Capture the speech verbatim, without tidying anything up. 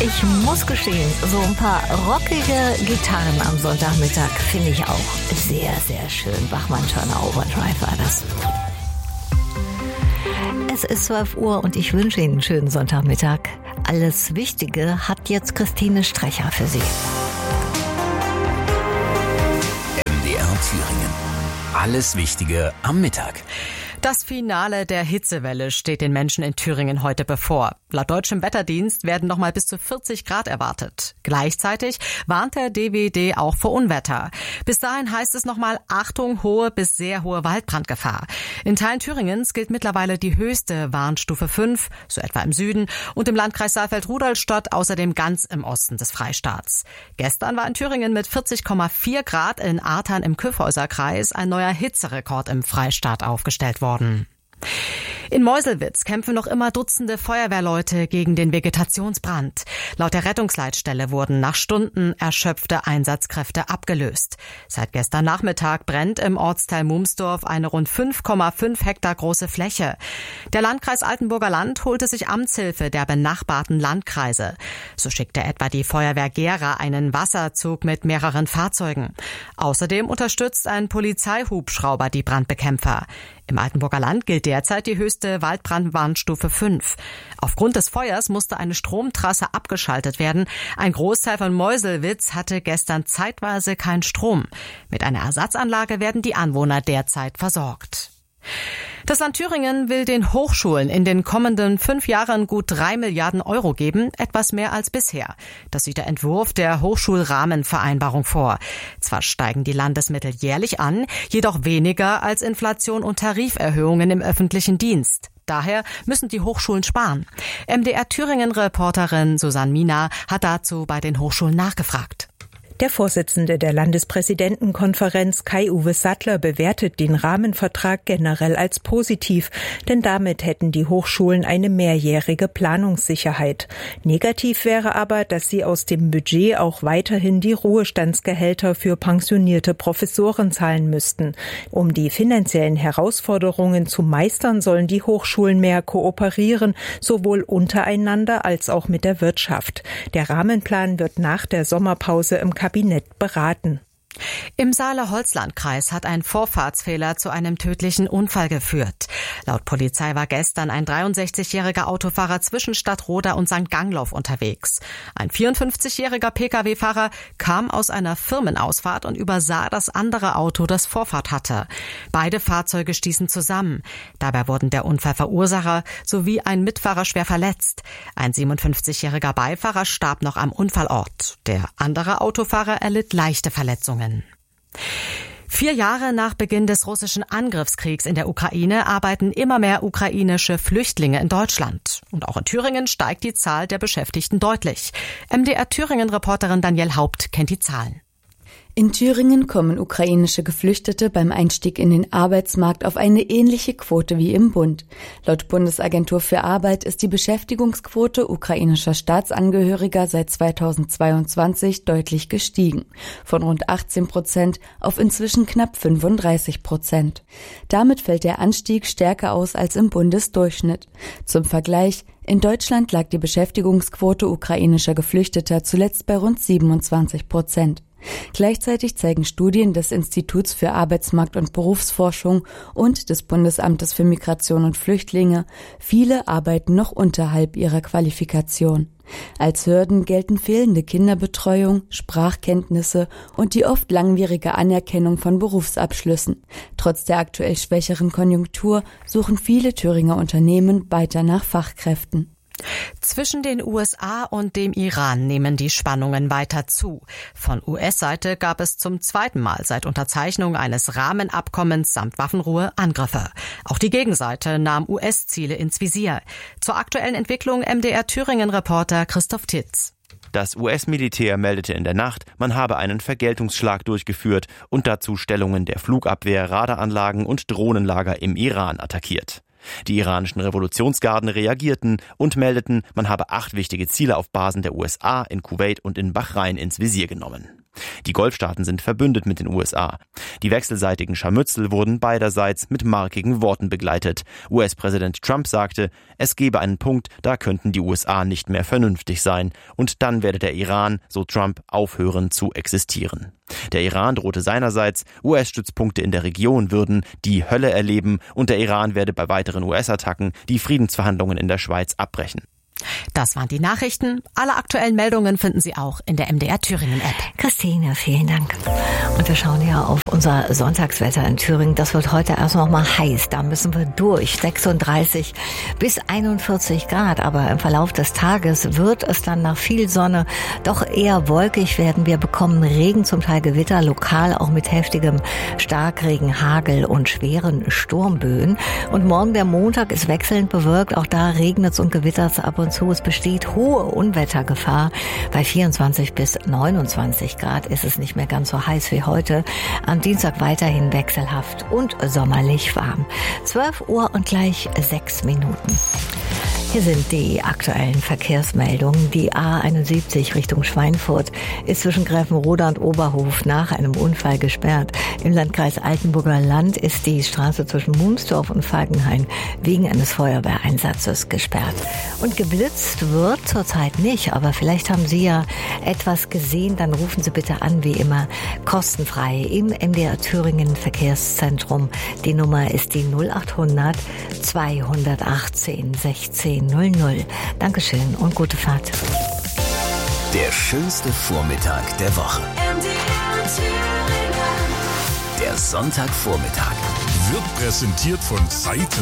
Ich muss gestehen, so ein paar rockige Gitarren am Sonntagmittag finde ich auch sehr, sehr schön. Bachmann-Turner Overdrive war das. Es ist zwölf Uhr und ich wünsche Ihnen einen schönen Sonntagmittag. Alles Wichtige hat jetzt Christine Strecher für Sie. M D R Thüringen. Alles Wichtige am Mittag. Das Finale der Hitzewelle steht den Menschen in Thüringen heute bevor. Laut deutschem Wetterdienst werden noch mal bis zu vierzig Grad erwartet. Gleichzeitig warnt der D W D auch vor Unwetter. Bis dahin heißt es noch mal Achtung, hohe bis sehr hohe Waldbrandgefahr. In Teilen Thüringens gilt mittlerweile die höchste Warnstufe fünf, so etwa im Süden und im Landkreis Saalfeld-Rudolstadt, außerdem ganz im Osten des Freistaats. Gestern war in Thüringen mit vierzig Komma vier Grad in Artern im Kyffhäuserkreis ein neuer Hitzerekord im Freistaat aufgestellt worden. In Meuselwitz kämpfen noch immer Dutzende Feuerwehrleute gegen den Vegetationsbrand. Laut der Rettungsleitstelle wurden nach Stunden erschöpfte Einsatzkräfte abgelöst. Seit gestern Nachmittag brennt im Ortsteil Mumsdorf eine rund fünf Komma fünf Hektar große Fläche. Der Landkreis Altenburger Land holte sich Amtshilfe der benachbarten Landkreise. So schickte etwa die Feuerwehr Gera einen Wasserzug mit mehreren Fahrzeugen. Außerdem unterstützt ein Polizeihubschrauber die Brandbekämpfer. Im Altenburger Land gilt derzeit die höchste Waldbrandwarnstufe fünf. Aufgrund des Feuers musste eine Stromtrasse abgeschaltet werden. Ein Großteil von Meuselwitz hatte gestern zeitweise keinen Strom. Mit einer Ersatzanlage werden die Anwohner derzeit versorgt. Das Land Thüringen will den Hochschulen in den kommenden fünf Jahren gut drei Milliarden Euro geben, etwas mehr als bisher. Das sieht der Entwurf der Hochschulrahmenvereinbarung vor. Zwar steigen die Landesmittel jährlich an, jedoch weniger als Inflation und Tariferhöhungen im öffentlichen Dienst. Daher müssen die Hochschulen sparen. M D R Thüringen-Reporterin Susanne Mina hat dazu bei den Hochschulen nachgefragt. Der Vorsitzende der Landespräsidentenkonferenz Kai-Uwe Sattler bewertet den Rahmenvertrag generell als positiv, denn damit hätten die Hochschulen eine mehrjährige Planungssicherheit. Negativ wäre aber, dass sie aus dem Budget auch weiterhin die Ruhestandsgehälter für pensionierte Professoren zahlen müssten. Um die finanziellen Herausforderungen zu meistern, sollen die Hochschulen mehr kooperieren, sowohl untereinander als auch mit der Wirtschaft. Der Rahmenplan wird nach der Sommerpause im Kabinett beraten. Im Saale-Holzland-Kreis hat ein Vorfahrtsfehler zu einem tödlichen Unfall geführt. Laut Polizei war gestern ein dreiundsechzigjähriger Autofahrer zwischen Stadtroda und Sankt Gangloff unterwegs. Ein vierundfünfzigjähriger Pkw-Fahrer kam aus einer Firmenausfahrt und übersah das andere Auto, das Vorfahrt hatte. Beide Fahrzeuge stießen zusammen. Dabei wurden der Unfallverursacher sowie ein Mitfahrer schwer verletzt. Ein siebenundfünfzigjähriger Beifahrer starb noch am Unfallort. Der andere Autofahrer erlitt leichte Verletzungen. Vier Jahre nach Beginn des russischen Angriffskriegs in der Ukraine arbeiten immer mehr ukrainische Flüchtlinge in Deutschland. Und auch in Thüringen steigt die Zahl der Beschäftigten deutlich. M D R Thüringen-Reporterin Danielle Haupt kennt die Zahlen. In Thüringen kommen ukrainische Geflüchtete beim Einstieg in den Arbeitsmarkt auf eine ähnliche Quote wie im Bund. Laut Bundesagentur für Arbeit ist die Beschäftigungsquote ukrainischer Staatsangehöriger seit zweitausendzweiundzwanzig deutlich gestiegen, von rund achtzehn Prozent auf inzwischen knapp fünfunddreißig Prozent. Damit fällt der Anstieg stärker aus als im Bundesdurchschnitt. Zum Vergleich: In Deutschland lag die Beschäftigungsquote ukrainischer Geflüchteter zuletzt bei rund siebenundzwanzig Prozent. Gleichzeitig zeigen Studien des Instituts für Arbeitsmarkt- und Berufsforschung und des Bundesamtes für Migration und Flüchtlinge, viele arbeiten noch unterhalb ihrer Qualifikation. Als Hürden gelten fehlende Kinderbetreuung, Sprachkenntnisse und die oft langwierige Anerkennung von Berufsabschlüssen. Trotz der aktuell schwächeren Konjunktur suchen viele Thüringer Unternehmen weiter nach Fachkräften. Zwischen den U S A und dem Iran nehmen die Spannungen weiter zu. Von U S-Seite gab es zum zweiten Mal seit Unterzeichnung eines Rahmenabkommens samt Waffenruhe Angriffe. Auch die Gegenseite nahm U S-Ziele ins Visier. Zur aktuellen Entwicklung M D R Thüringen-Reporter Christoph Titz. Das U S-Militär meldete in der Nacht, man habe einen Vergeltungsschlag durchgeführt und dazu Stellungen der Flugabwehr, Radaranlagen und Drohnenlager im Iran attackiert. Die iranischen Revolutionsgarden reagierten und meldeten, man habe acht wichtige Ziele auf Basen der U S A, in Kuwait und in Bahrain ins Visier genommen. Die Golfstaaten sind verbündet mit den U S A. Die wechselseitigen Scharmützel wurden beiderseits mit markigen Worten begleitet. U S-Präsident Trump sagte, es gebe einen Punkt, da könnten die U S A nicht mehr vernünftig sein. Und dann werde der Iran, so Trump, aufhören zu existieren. Der Iran drohte seinerseits, U S-Stützpunkte in der Region würden die Hölle erleben und der Iran werde bei weiteren U S-Attacken die Friedensverhandlungen in der Schweiz abbrechen. Das waren die Nachrichten. Alle aktuellen Meldungen finden Sie auch in der M D R Thüringen-App. Christine, vielen Dank. Und wir schauen ja auf unser Sonntagswetter in Thüringen. Das wird heute erst noch mal heiß. Da müssen wir durch. sechsunddreißig bis einundvierzig Grad. Aber im Verlauf des Tages wird es dann nach viel Sonne doch eher wolkig werden. Wir bekommen Regen, zum Teil Gewitter, lokal auch mit heftigem Starkregen, Hagel und schweren Sturmböen. Und morgen der Montag ist wechselnd bewölkt. Auch da regnet es und gewittert es ab und zu. Es besteht hohe Unwettergefahr. Bei vierundzwanzig bis neunundzwanzig Grad ist es nicht mehr ganz so heiß wie heute. Am Dienstag weiterhin wechselhaft und sommerlich warm. zwölf Uhr und gleich sechs Minuten. Hier sind die aktuellen Verkehrsmeldungen. Die A einundsiebzig Richtung Schweinfurt ist zwischen Gräfenroda und Oberhof nach einem Unfall gesperrt. Im Landkreis Altenburger Land ist die Straße zwischen Munsdorf und Falkenhain wegen eines Feuerwehreinsatzes gesperrt. Und geblitzt wird zurzeit nicht, aber vielleicht haben Sie ja etwas gesehen, dann rufen Sie bitte an, wie immer, kostenfrei im M D R Thüringen Verkehrszentrum. Die Nummer ist die null achthundert zweihundertachtzehn sechzehn null null. Dankeschön und gute Fahrt. Der schönste Vormittag der Woche. Der Sonntagvormittag wird präsentiert von Zeiten